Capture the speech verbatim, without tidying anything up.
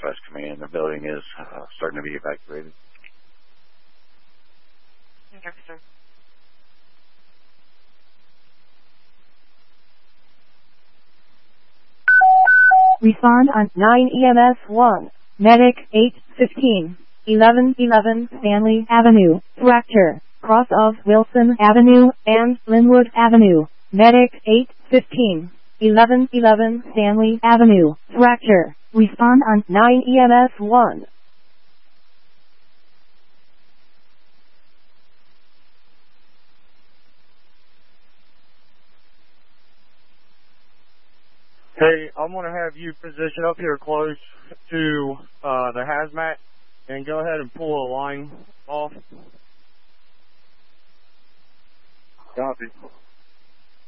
Northwest Command. The building is uh, starting to be evacuated. Okay, sir. Respond on nine E M S one. Medic eight fifteen. eleven eleven Stanley Avenue. Fracture. Cross of Wilson Avenue and Linwood Avenue. Medic eight fifteen. eleven eleven Stanley Avenue. Fracture. Respond on nine E M S one. Hey, I'm going to have you position up here close to uh, the hazmat and go ahead and pull a line off. Copy.